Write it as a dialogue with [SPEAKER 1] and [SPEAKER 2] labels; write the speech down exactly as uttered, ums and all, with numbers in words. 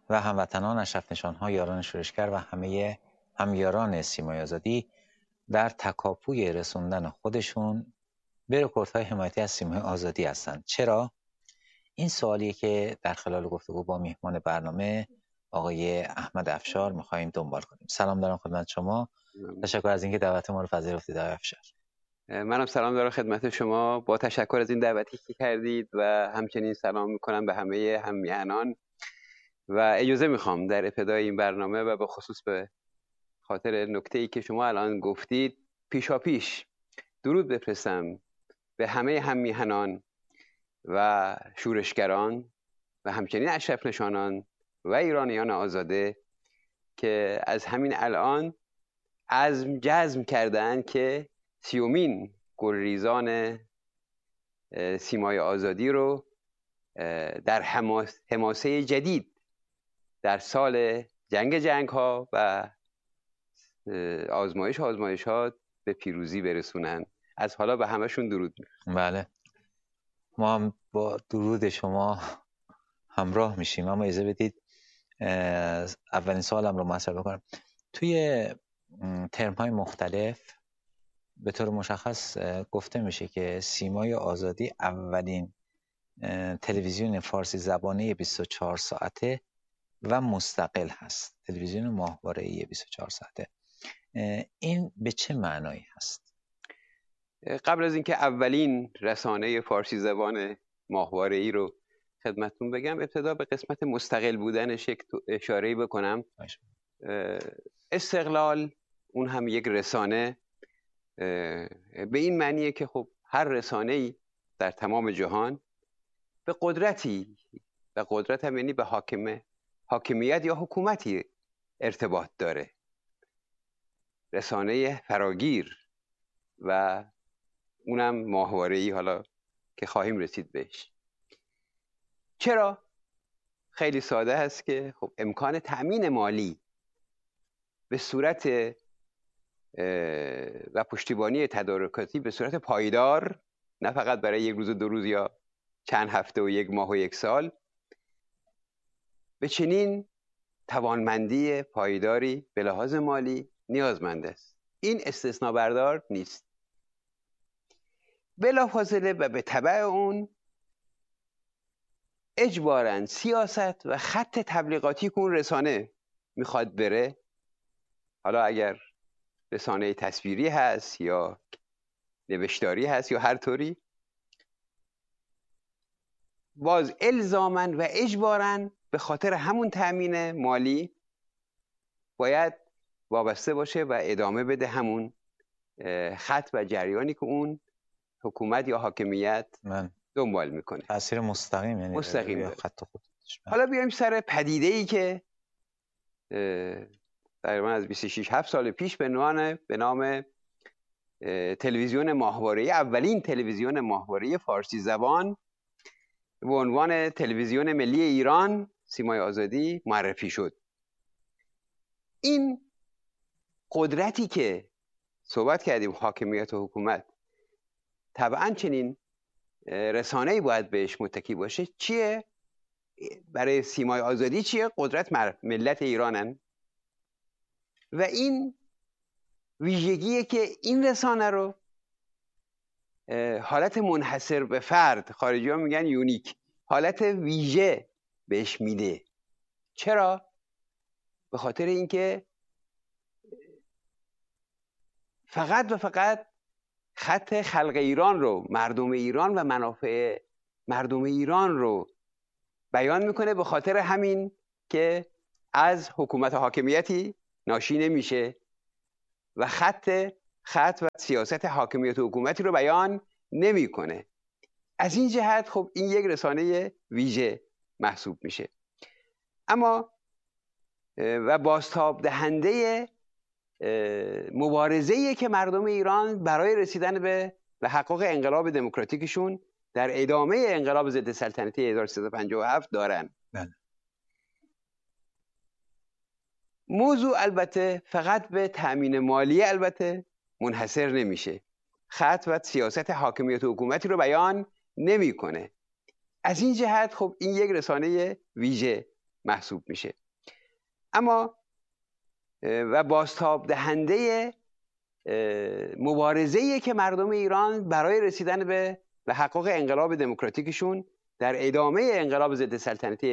[SPEAKER 1] و هموطنان اشرف نشان‌ها، یاران شورشگر و همه همیاران سیمای آزادی در تکاپوی رسوندن خودشون به رکوردهای حمایتی از سیمای آزادی هستند. چرا؟ این سوالیه که در خلال گفتگو با میهمان برنامه آقای احمد افشار می‌خوایم دنبال کنیم. سلام دارم خدمت شما. تشکر از اینکه دعوت ما رو پذیرفتید آقای افشار.
[SPEAKER 2] منم سلام دارم خدمت شما، با تشکر از این دعوتی که کردید و همچنین سلام میکنم به همه همیهنان و اجازه میخوام در ابتدای این برنامه و به خصوص به خاطر نکته‌ای که شما الان گفتید پیشا پیش درود بفرستم به همه همیهنان و شورشگران و همچنین اشرف نشانان و ایرانیان آزاده که از همین الان عزم جزم کردن که سیومین گلریزان سیمای آزادی رو در حماسه جدید در سال جنگ جنگ ها و آزمایش آزمایش ها به پیروزی برسونن. از حالا به همشون درود می‌فرستم.
[SPEAKER 1] بله، ما هم با درود شما همراه میشیم. اما اجازه بدید اولین سوالم رو مطرح بکنم. توی ترم‌های مختلف به طور مشخص گفته میشه که سیمای آزادی اولین تلویزیون فارسی زبانه بیست و چهار ساعته و مستقل هست، تلویزیون ماهواره‌ای بیست و چهار ساعته. این به چه معنایی هست؟
[SPEAKER 2] قبل از اینکه اولین رسانه فارسی زبان ماهواره‌ای رو خدمتتون بگم، ابتدا به قسمت مستقل بودنش یک اشاره‌ای بکنم. استقلال اون هم یک رسانه به این معنیه که خب هر رسانه‌ای در تمام جهان به قدرتی، به قدرت هم یعنی به حاکمه حاکمیت یا حکومتی ارتباط داره، رسانه فراگیر و اونم ماهواره‌ای، حالا که خواهیم رسید بهش. چرا؟ خیلی ساده هست که خب امکان تأمین مالی به صورت و پشتیبانی تدارکاتی به صورت پایدار، نه فقط برای یک روز و دو روز یا چند هفته و یک ماه و یک سال، به چنین توانمندی پایداری به لحاظ مالی نیازمند است. این استثناء بردار نیست. بلافاصله و به تبع اون اجباراً سیاست و خط تبلیغاتی که اون رسانه میخواد بره، حالا اگر رسانه تصویری هست یا نوشتاری هست یا هر طوری، باز الزاماً و اجباراً به خاطر همون تأمین مالی باید وابسته باشه و ادامه بده همون خط و جریانی که اون حکومت یا حاکمیت
[SPEAKER 1] من
[SPEAKER 2] دنبال میکنه.
[SPEAKER 1] تأثیر مستقیم یعنی
[SPEAKER 2] مستقیم
[SPEAKER 1] خط خودش.
[SPEAKER 2] حالا بیایم سر پدیده‌ای که تقریبا از بیست و شش هفت سال پیش به نام به نام تلویزیون ماهواره‌ای، اولین تلویزیون ماهواره‌ای فارسی زبان به عنوان تلویزیون ملی ایران سیمای آزادی معرفی شد. این قدرتی که صحبت کردیم، حاکمیت و حکومت، طبعا چنین رسانه‌ای باید بهش متکی باشه. چیه؟ برای سیمای آزادی چیه؟ قدرت ملت ایرانن و این ویژگیه که این رسانه رو حالت منحصر به فرد، خارجی ها میگن یونیک، حالت ویژه بهش میده. چرا؟ به خاطر اینکه فقط و فقط خط خلق ایران رو، مردم ایران و منافع مردم ایران رو بیان میکنه. به خاطر همین که از حکومت و حاکمیتی ناشی نمیشه و خط خط و سیاست حاکمیت و حکومتی رو بیان نمیکنه. از این جهت خب این یک رسانه ویژه محسوب میشه. اما و بازتاب دهنده مبارزه‌ای که مردم ایران برای رسیدن به تحقق انقلاب دموکراتیکشون در ادامه انقلاب ضد سلطنتی هزار و سیصد و پنجاه و هفت دارن.
[SPEAKER 1] بله.
[SPEAKER 2] موضوع البته فقط به تأمین مالی البته منحصر نمیشه. خط و سیاست حاکمیت و حکومتی رو بیان نمیکنه. از این جهت خب این یک رسانه ویژه محسوب میشه. اما و بازتاب دهنده مبارزه‌ای که مردم ایران برای رسیدن به تحقق انقلاب دموکراتیکشون در ادامه انقلاب ضد سلطنتی